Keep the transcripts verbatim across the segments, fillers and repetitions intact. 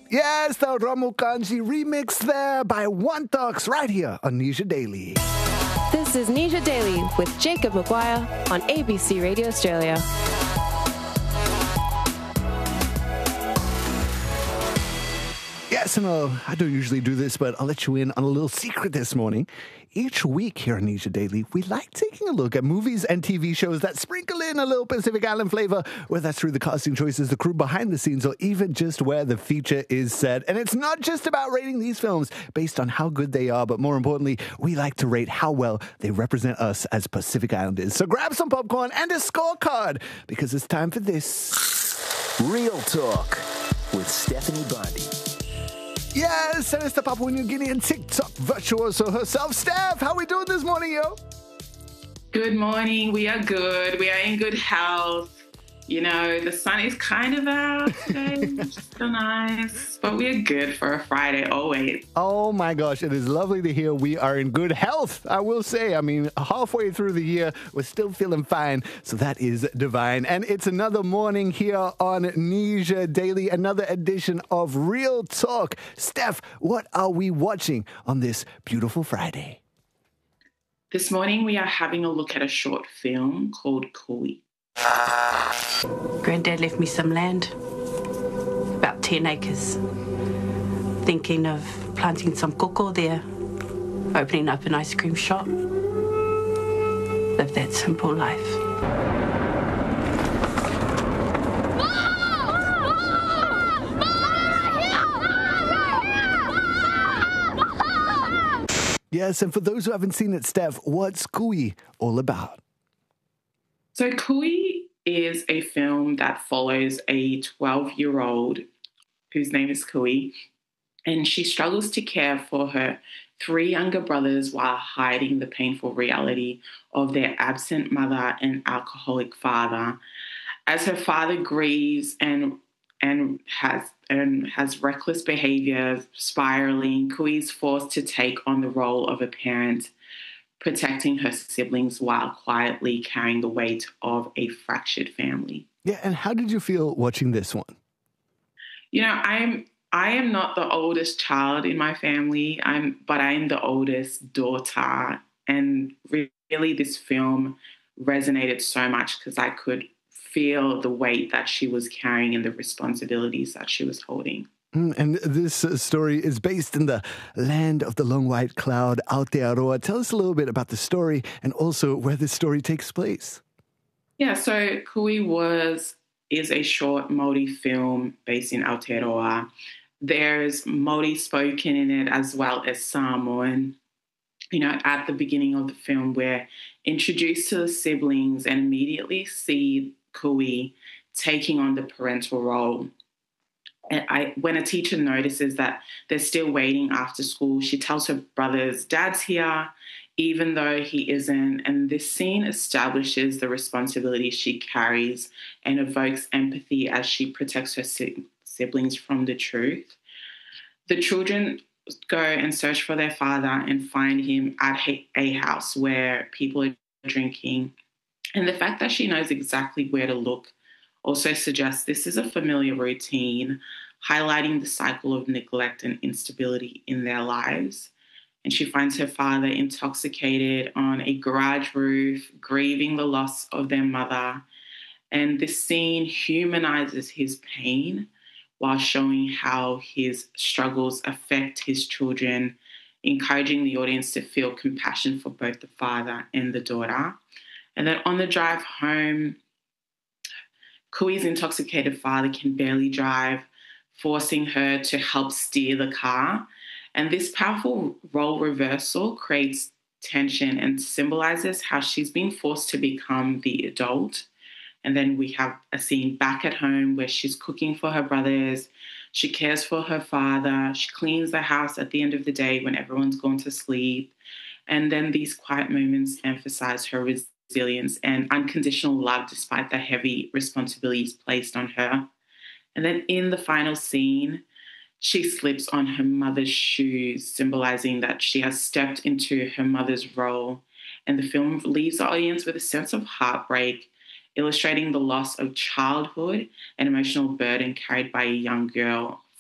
Yes, the Ramukanji remix there by One Talks right here on Nisha Daily. This is Nisha Daily with Jacob Maguire on A B C Radio Australia. Yes, and uh, I don't usually do this, but I'll let you in on a little secret this morning. Each week here on Nisha Daily, we like taking a look at movies and T V shows that sprinkle in a little Pacific Island flavor, whether that's through the casting choices, the crew behind the scenes, or even just where the feature is set. And it's not just about rating these films based on how good they are, but more importantly, we like to rate how well they represent us as Pacific Islanders. So grab some popcorn and a scorecard, because it's time for this. Real Talk with Stephanie Bondi. Yes, and it's the Papua New Guinean TikTok virtuoso herself, Steph. How we doing this morning, yo? Good morning. We are good. We are in good health. You know, the sun is kind of out today, which is so nice. But we are good for a Friday, always. Oh, my gosh. It is lovely to hear we are in good health, I will say. I mean, halfway through the year, we're still feeling fine. So that is divine. And it's another morning here on Nisha Daily, another edition of Real Talk. Steph, what are we watching on this beautiful Friday? This morning, we are having a look at a short film called Kui. Granddad left me some land, about ten acres. Thinking of planting some cocoa there, opening up an ice cream shop. Live that simple life. Yes, and for those who haven't seen it, Steph, what's Kui all about? So Kui is a film that follows a twelve-year-old whose name is Kui, and she struggles to care for her three younger brothers while hiding the painful reality of their absent mother and alcoholic father. As her father grieves and and has and has reckless behavior spiraling, Kui is forced to take on the role of a parent, protecting her siblings while quietly carrying the weight of a fractured family. Yeah, and how did you feel watching this one? You know, I'm I am not the oldest child in my family, I'm but I'm the oldest daughter, and really this film resonated so much because I could feel the weight that she was carrying and the responsibilities that she was holding. And this uh, story is based in the land of the long white cloud, Aotearoa. Tell us a little bit about the story and also where this story takes place. Yeah, so Kui was is a short Māori film based in Aotearoa. There's Māori spoken in it as well as Samoan. You know, at the beginning of the film, we're introduced to the siblings and immediately see Kui taking on the parental role. And I, when a teacher notices that they're still waiting after school, she tells her brothers, Dad's here, even though he isn't. And this scene establishes the responsibility she carries and evokes empathy as she protects her si- siblings from the truth. The children go and search for their father and find him at a house where people are drinking. And the fact that she knows exactly where to look also suggests this is a familiar routine, highlighting the cycle of neglect and instability in their lives. And she finds her father intoxicated on a garage roof, grieving the loss of their mother. And this scene humanizes his pain while showing how his struggles affect his children, encouraging the audience to feel compassion for both the father and the daughter. And then on the drive home, Kui's intoxicated father can barely drive, forcing her to help steer the car. And this powerful role reversal creates tension and symbolizes how she's been forced to become the adult. And then we have a scene back at home where she's cooking for her brothers. She cares for her father. She cleans the house at the end of the day when everyone's gone to sleep. And then these quiet moments emphasize her resilience and unconditional love despite the heavy responsibilities placed on her. And then in the final scene, she slips on her mother's shoes, symbolizing that she has stepped into her mother's role. And the film leaves the audience with a sense of heartbreak, illustrating the loss of childhood and emotional burden carried by a young girl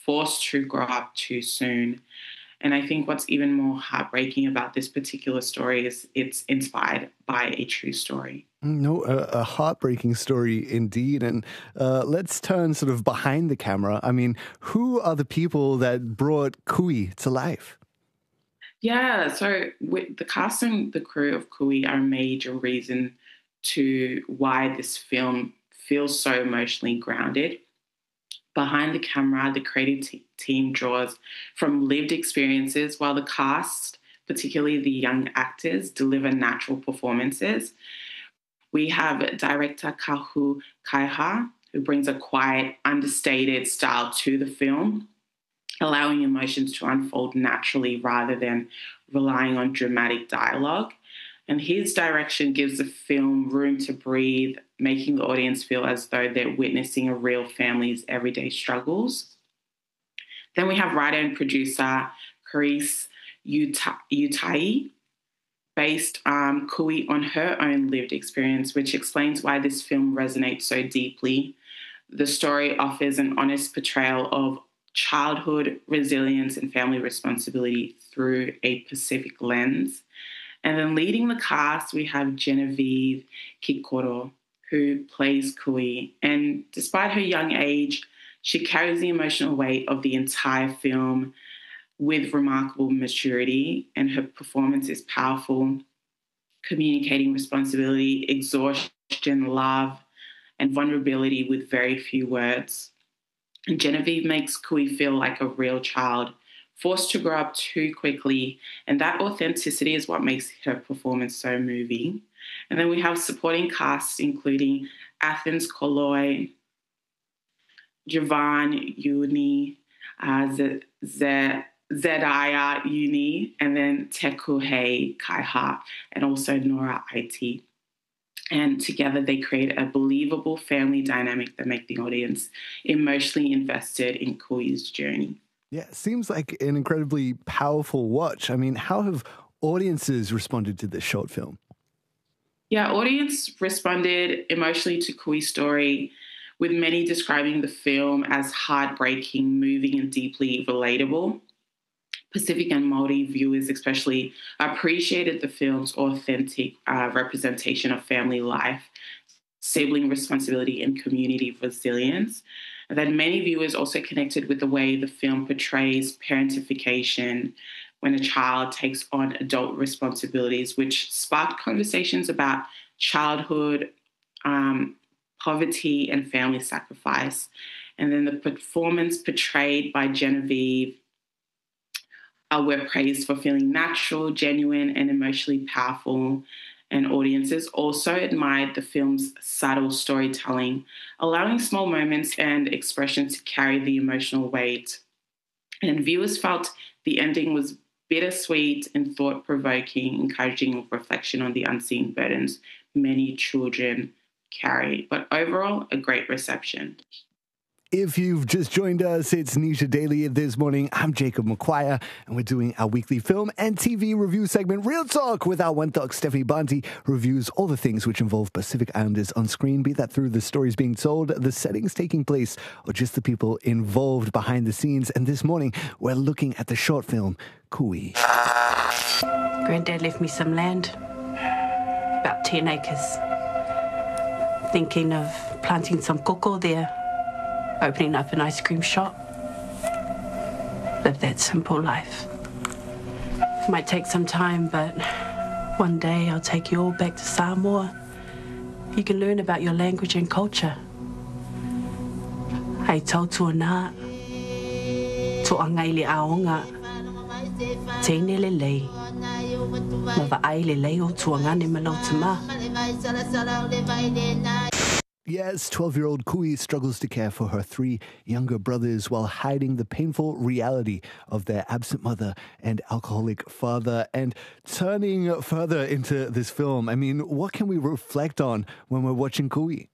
forced to grow up too soon. And I think what's even more heartbreaking about this particular story is it's inspired by a true story. No, a, a heartbreaking story indeed. And uh, let's turn sort of behind the camera. I mean, who are the people that brought Kui to life? Yeah, so with the cast and the crew of Kui are a major reason to why this film feels so emotionally grounded. Behind the camera, the creative t- team draws from lived experiences, while the cast, particularly the young actors, deliver natural performances. We have director Kahu Kaiha, who brings a quiet, understated style to the film, allowing emotions to unfold naturally rather than relying on dramatic dialogue. And his direction gives the film room to breathe, making the audience feel as though they're witnessing a real family's everyday struggles. Then we have writer and producer Carice Utai, based um, Kui on her own lived experience, which explains why this film resonates so deeply. The story offers an honest portrayal of childhood resilience and family responsibility through a Pacific lens. And then leading the cast, we have Genevieve Kikoro, who plays Kui. And despite her young age, she carries the emotional weight of the entire film with remarkable maturity, and her performance is powerful, communicating responsibility, exhaustion, love, and vulnerability with very few words. And Genevieve makes Kui feel like a real child, forced to grow up too quickly, and that authenticity is what makes her performance so moving. And then we have supporting cast, including Athens Koloi, Javan Uni, uh, Z- Z- Zedaya Uni, and then Tekuhei Kaiha, and also Nora Iti. And together they create a believable family dynamic that make the audience emotionally invested in Kui's journey. Yeah, it seems like an incredibly powerful watch. I mean, how have audiences responded to this short film? Yeah, audience responded emotionally to Kui's story, with many describing the film as heartbreaking, moving, and deeply relatable. Pacific and Maori viewers especially appreciated the film's authentic uh, representation of family life, sibling responsibility, and community resilience. And then many viewers also connected with the way the film portrays parentification when a child takes on adult responsibilities, which sparked conversations about childhood, um, poverty, and family sacrifice. And then the performance portrayed by Genevieve uh, were praised for feeling natural, genuine, and emotionally powerful. And audiences also admired the film's subtle storytelling, allowing small moments and expressions to carry the emotional weight. And viewers felt the ending was bittersweet and thought-provoking, encouraging reflection on the unseen burdens many children carry. But overall, a great reception. If you've just joined us, it's Nisha Daily this morning. I'm Jacob McGuire, and we're doing our weekly film and T V review segment, Real Talk, with our one talk Stephanie Bonti, reviews all the things which involve Pacific Islanders on screen, be that through the stories being told, the settings taking place, or just the people involved behind the scenes. And this morning, we're looking at the short film, Kui. Granddad left me some land, about ten acres. Thinking of planting some cocoa there, opening up an ice cream shop. Live that simple life. It might take some time, but one day I'll take you all back to Samoa. You can learn about your language and culture. Hei tautua nā, to'angai le aonga, teine le lei, ma wa'ai le lei o tuangane malau tama. Yes, twelve-year-old Kui struggles to care for her three younger brothers while hiding the painful reality of their absent mother and alcoholic father. And turning further into this film, I mean, what can we reflect on when we're watching Kui?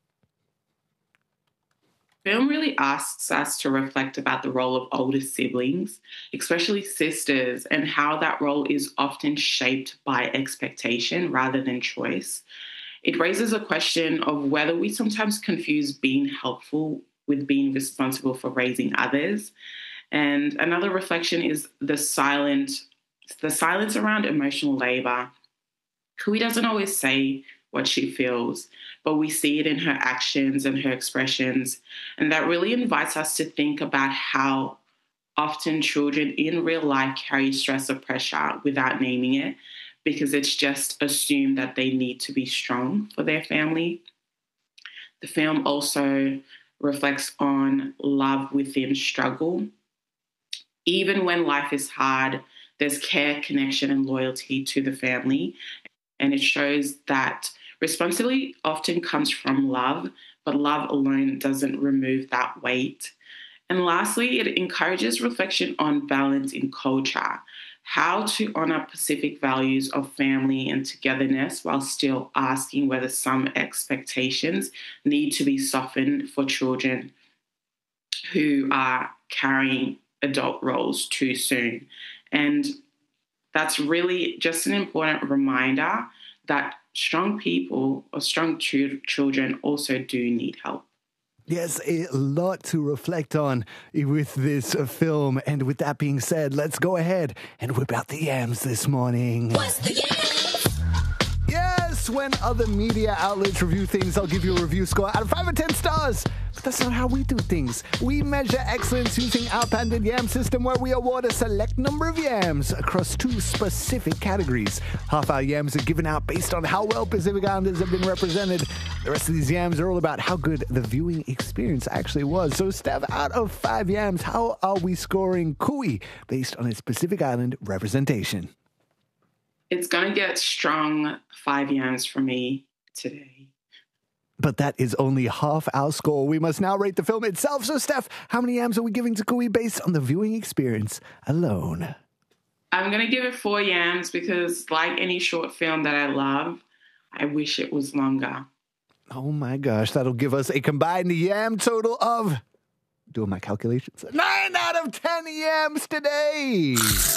Film really asks us to reflect about the role of older siblings, especially sisters, and how that role is often shaped by expectation rather than choice. It raises a question of whether we sometimes confuse being helpful with being responsible for raising others. And another reflection is the silent, the silence around emotional labor. Kui doesn't always say what she feels, but we see it in her actions and her expressions. And that really invites us to think about how often children in real life carry stress or pressure without naming it, because it's just assumed that they need to be strong for their family. The film also reflects on love within struggle. Even when life is hard, there's care, connection, and loyalty to the family. And it shows that responsibility often comes from love, but love alone doesn't remove that weight. And lastly, it encourages reflection on balance in culture, how to honour Pacific values of family and togetherness while still asking whether some expectations need to be softened for children who are carrying adult roles too soon. And that's really just an important reminder that strong people or strong ch- children also do need help. Yes, a lot to reflect on with this film. And with that being said, let's go ahead and whip out the yams this morning. What's the yams? Yes, when other media outlets review things, I'll give you a review score out of five or ten stars. But that's not how we do things. We measure excellence using our patented yam system, where we award a select number of yams across two specific categories. Half our yams are given out based on how well Pacific Islanders have been represented. The rest of these yams are all about how good the viewing experience actually was. So, Steph, out of five yams, how are we scoring Kui based on its Pacific Island representation? It's going to get strong five yams from me today. But that is only half our score. We must now rate the film itself. So, Steph, how many yams are we giving to Kui based on the viewing experience alone? I'm going to give it four yams because, like any short film that I love, I wish it was longer. Oh, my gosh. That'll give us a combined yam total of, doing my calculations, nine out of ten yams today.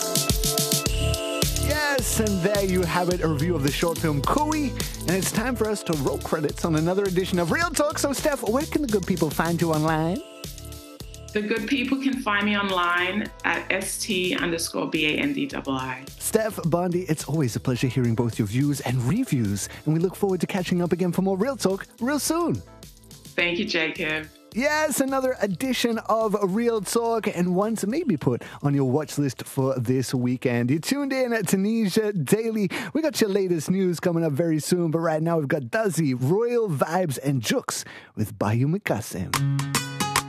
Yes, and there you have it, a review of the short film Kui. And it's time for us to roll credits on another edition of Real Talk. So, Steph, where can the good people find you online? The good people can find me online at st underscore B-A-N-D-I-I. Steph, Bondi, it's always a pleasure hearing both your views and reviews. And we look forward to catching up again for more Real Talk real soon. Thank you, Jacob. Yes, another edition of Real Talk, and one to maybe put on your watch list for this weekend. You tuned in at Tunisia Daily. We got your latest news coming up very soon, but right now we've got Duzzy, Royal Vibes, and Jux with Bayou Mikasim.